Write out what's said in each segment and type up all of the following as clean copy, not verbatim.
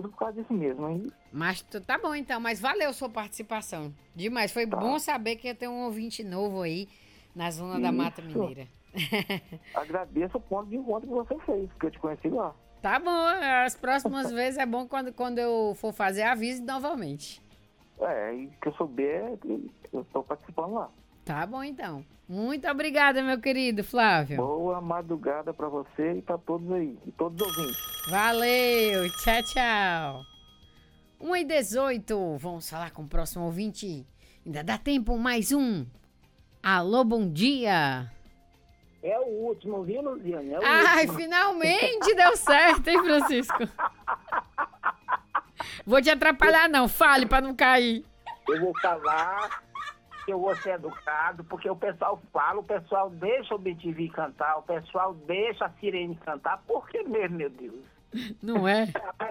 tudo por causa disso mesmo, hein? Mas tá bom então, mas valeu sua participação. Demais, foi bom saber que tem um ouvinte novo aí na zona da Mata Mineira. Agradeço o ponto de encontro que você fez, que eu te conheci lá. Tá bom, as próximas vezes é bom quando eu for fazer, avise novamente. E que eu souber, eu estou participando lá. Tá bom então. Muito obrigada, meu querido Flávio. Boa madrugada pra você e pra todos aí, e todos os ouvintes. Valeu, tchau, tchau. 1h18, vamos falar com o próximo ouvinte. Ainda dá tempo, mais um. Alô, bom dia. É o último, viu, Luziane? Ai, finalmente deu certo, hein, Francisco? Vou te atrapalhar não, fale pra não cair. Eu vou falar que eu vou ser educado, porque o pessoal fala, o pessoal deixa o BTV cantar, o pessoal deixa a Sirene cantar, por que mesmo, meu Deus? Não é?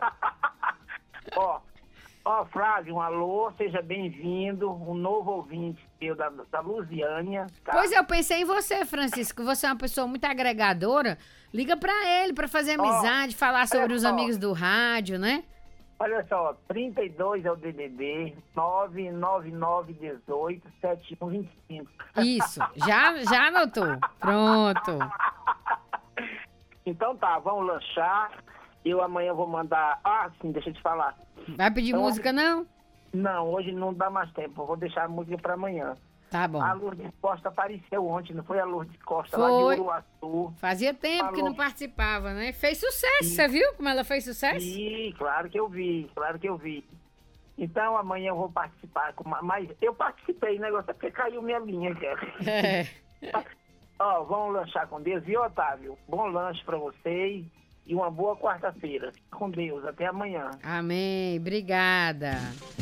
Ó, Flávio, um alô, seja bem-vindo, um novo ouvinte meu da Lusiânia. Tá? Pois eu pensei em você, Francisco, você é uma pessoa muito agregadora, liga pra ele pra fazer amizade, falar sobre os amigos do rádio, né? Olha só, 32 é o DDD, 999187125. Isso, já anotou. Pronto. Então tá, vamos lanchar. Eu amanhã vou mandar... sim, deixa eu te falar. Vai pedir música, não? Não, hoje não dá mais tempo. Eu vou deixar a música pra amanhã. Tá bom. A Lourdes Costa apareceu ontem, não foi a Lourdes Costa Foi. lá de Uruaçu? Fazia tempo que não participava, né? Fez sucesso, você viu como ela fez sucesso? Sim, claro que eu vi. Então amanhã eu vou participar. Mas eu participei, o negócio é porque caiu minha linha, cara. Vamos lanchar com Deus. Viu, Otávio? Bom lanche pra vocês e uma boa quarta-feira. Fique com Deus. Até amanhã. Amém. Obrigada.